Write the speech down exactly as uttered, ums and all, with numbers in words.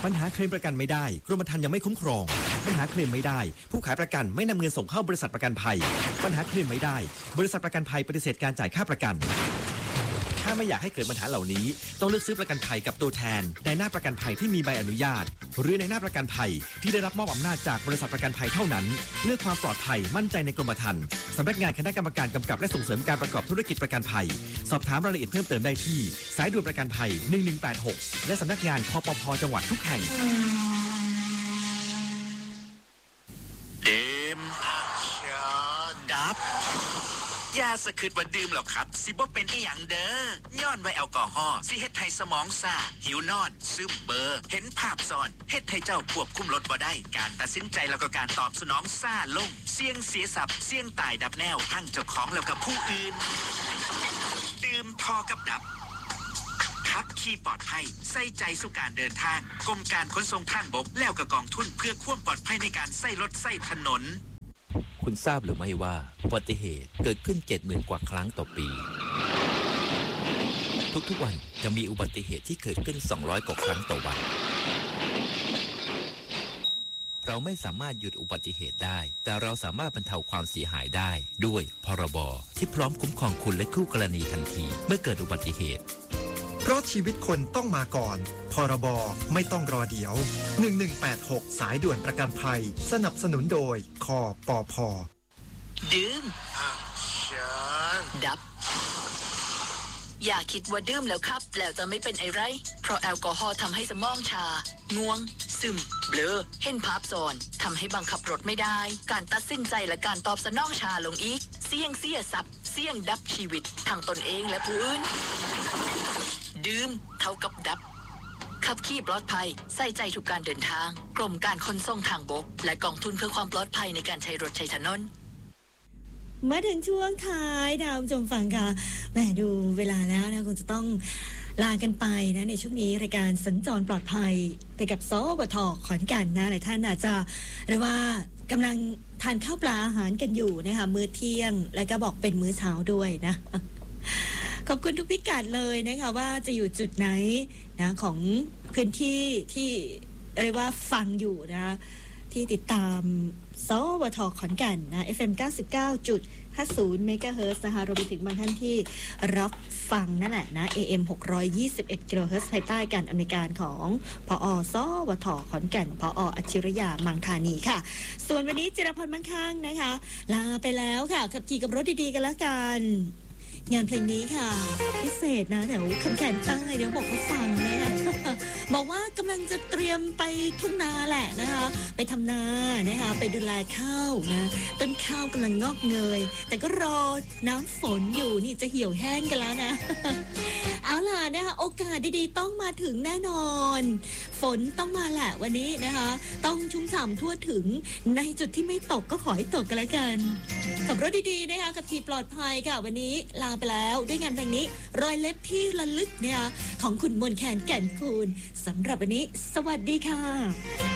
ปัญหาเคลมประกันไม่ได้กรมธรรม์ยังไม่คุ้มครองปัญหาเคลมไม่ได้ผู้ขายประกันไม่นำเงินส่งเข้าบริษัทประกันภัยปัญหาเคลมไม่ได้บริษัทประกันภัยปฏิเสธการจ่ายค่าประกันถ้าไม่อยากให้เกิดปัญหาเหล่านี้ต้องเลือกซื้อประกันภัยกับตัวแทนในหน้าประกันภัยที่มีใบอนุญาตหรือในหน้าประกันภัยที่ได้รับมอบอำนาจจากบริษัทประกันภัยเท่านั้นเลือกความปลอดภัยมั่นใจในกรมธรรม์สำนักงานคณะกรรมการกำกับและส่งเสริมการประกอบธุรกิจประกันภัยสอบถามรายละเอียดเพิ่มเติมได้ที่สายด่วนประกันภัยหนึ่งหนึ่งแปดหกและสำนักงานคปภ.จังหวัดทุกแห่งเอ็มดับยาสะคืดว่าดื่มแล้วครับสิบ่เป็นอีหยังเด้อย้อนไว้แอลกอฮอล์สิเฮ็ดให้สมองซ่าหิวนอนซึมเบอร์เห็นภาพซ้อนเฮ็ดให้เจ้าควบคุมรถบ่ได้การตัดสินใจแล้วก็การตอบสนองซ่าลงเสี่ยงเสียทรัพย์เสี่ยงตายดับแนวทั้งเจ้าของแล้วก็ผู้อื่นดื่มทอกับดับขับขี่ปลอดภัยใส่ใจสู่การเดินทางกรมการขนส่งทางบกแล้วก็กองทุนเพื่อความปลอดภัยในการใช้รถใช้ถนนคุณทราบหรือไม่ว่าอุบัติเหตุเกิดขึ้น เจ็ดหมื่น กว่าครั้งต่อปีทุกๆวันจะมีอุบัติเหตุที่เกิดขึ้นสองร้อยกว่าครั้งต่อวันเราไม่สามารถหยุดอุบัติเหตุได้แต่เราสามารถบรรเทาความเสียหายได้ด้วยพรบที่พร้อมคุ้มครองคุณและคู่กรณีทันทีเมื่อเกิดอุบัติเหตุเพราะชีวิตคนต้องมาก่อนพรบไม่ต้องรอเดี๋ยวหนึ่งหนึ่งแปดหกสายด่วนประกันภัยสนับสนุนโดยคปภ. ดื่มดับอย่าคิดว่าดื่มแล้วครับแล้วจะไม่เป็นอะไรเพราะแอลกอฮอล์ทำให้สมองชาง่วงซึมเบลอเห็นภาพซ้อนทำให้บังคับรถไม่ได้การตัดสินใจและการตอบสนองชาลงอีกเสี่ยงเสียทรัพย์เสี่ยงดับชีวิตทั้งตนเองและผู้อื่นดื่มเท่ากับดับขับขี่ปลอดภัยใส่ใจทุกการเดินทางกรมการขนส่งทางบกและกองทุนเพื่อความปลอดภัยในการใช้รถใช้ถนนมาถึงช่วงท้ายดาวชมฟังค่ะแหมดูเวลาแล้วนะคงจะต้องลากันไปนะในช่วงนี้รายการสัญจรปลอดภัยไปกับสวท.ขอนแก่นนะหลายท่านอาจจะเรียกว่ากำลังทานข้าวปลาอาหารกันอยู่นะคะมื้อเที่ยงแล้วก็บอกเป็นมื้อเช้าด้วยนะขอบคุณทุกพิกัดเลยนะคะว่าจะอยู่จุดไหนนะของพื้นที่ที่เรียกว่าฟังอยู่นะที่ติดตามสวท.ขอนแก่นนะ เอฟ เอ็ม เก้าสิบเก้าจุดห้าศูนย์ เมกะเฮิรตซ์นะคะรวมไปถึงบางท่านที่รับฟังนั่นแหละนะ เอ เอ็ม หกร้อยยี่สิบเอ็ด กิโลเฮิรตซ์ภายใต้การอำนวยการของผอ.สวท.ขอนแก่นผอ.อัจฉริยามังคานีค่ะส่วนวันนี้จิรพรมั่งคั่งนะคะลาไปแล้วค่ะขับขี่กับรถดีๆกันแล้วกันงานเพลงนี้ค่ะพิเศษนะเดี๋ยวคำแขนตั้งเดี๋ยวบอกเขาฟังนะคะบอกว่ากำลังจะเตรียมไปทุ่งนาแหละนะคะไปทำนานะคะไปดูแลข้าวนะต้นข้าวกำลังงอกเงยแต่ก็รอน้ำฝนอยู่นี่จะเหี่ยวแห้งกันแล้วนะเอาล่ะนะคะโอกาสดีๆต้องมาถึงแน่นอนฝนต้องมาแหละวันนี้นะคะต้องชุ่มฉ่ำทั่วถึงในจุดที่ไม่ตกก็ขอให้ตกกันแล้วกันขับรถดีๆนะคะขับขี่ปลอดภัยค่ะวันนี้ลาไปแล้วด้วยงานเพลงนี้รอยเล็บที่ระลึกเนี่ยของคุณมนต์แคนแก่นคูณสำหรับวันนี้สวัสดีค่ะ